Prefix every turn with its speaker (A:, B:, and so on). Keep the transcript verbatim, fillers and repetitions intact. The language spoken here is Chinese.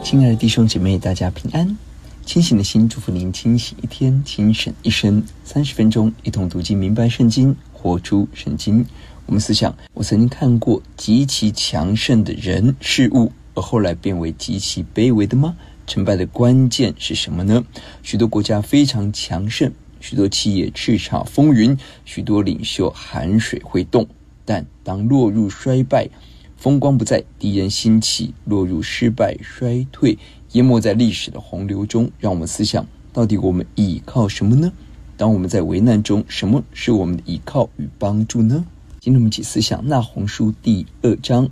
A: 亲爱的弟兄姐妹，大家平安。清醒的心祝福您清醒一天，精神一生。三十分钟一同读经明白圣经，活出圣经。我们思想，我曾经看过极其强盛的人事物，而后来变为极其卑微的吗？成败的关键是什么呢？许多国家非常强盛，许多企业叱咤风云，许多领袖含水会动，但当落入衰败，风光不再，敌人兴起，落入失败衰退，淹没在历史的洪流中。让我们思想，到底我们倚靠什么呢？当我们在危难中，什么是我们的倚靠与帮助呢？今天我们一起思想那鸿书第二章